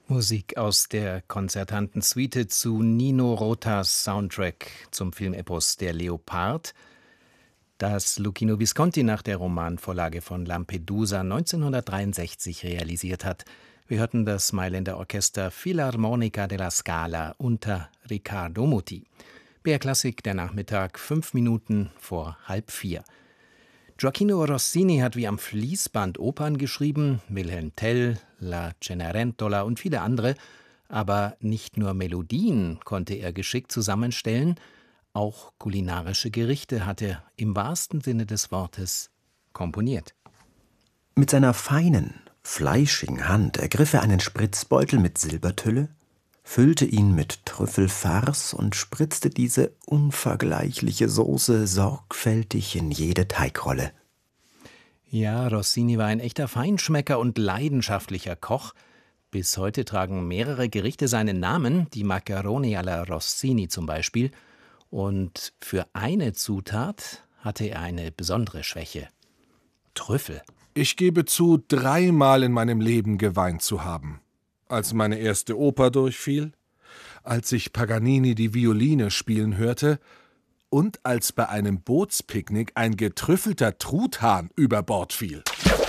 Musik aus der Konzertantensuite zu Nino Rotas Soundtrack zum Filmepos Der Leopard, das Luchino Visconti nach der Romanvorlage von Lampedusa 1963 realisiert hat. Wir hörten das Mailänder Orchester Filarmonica della Scala unter Riccardo Muti. BR Klassik, der Nachmittag, 5 Minuten vor 3:30. Gioacchino Rossini hat wie am Fließband Opern geschrieben, Wilhelm Tell, La Cenerentola und viele andere, aber nicht nur Melodien konnte er geschickt zusammenstellen, auch kulinarische Gerichte hat er im wahrsten Sinne des Wortes komponiert. Mit seiner feinen, fleischigen Hand ergriff er einen Spritzbeutel mit Silbertülle, füllte ihn mit Trüffelfarce und spritzte diese unvergleichliche Soße sorgfältig in jede Teigrolle. Ja, Rossini war ein echter Feinschmecker und leidenschaftlicher Koch. Bis heute tragen mehrere Gerichte seinen Namen, die Maccheroni alla Rossini zum Beispiel. Und für eine Zutat hatte er eine besondere Schwäche: Trüffel. Ich gebe zu, 3-mal in meinem Leben geweint zu haben. Als meine erste Oper durchfiel, als ich Paganini die Violine spielen hörte und als bei einem Bootspicknick ein getrüffelter Truthahn über Bord fiel.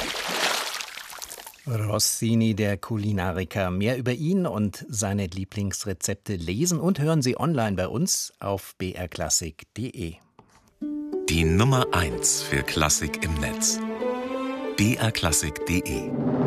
Rossini, der Kulinariker. Mehr über ihn und seine Lieblingsrezepte lesen und hören Sie online bei uns auf brklassik.de. Die Nummer 1 für Klassik im Netz: brklassik.de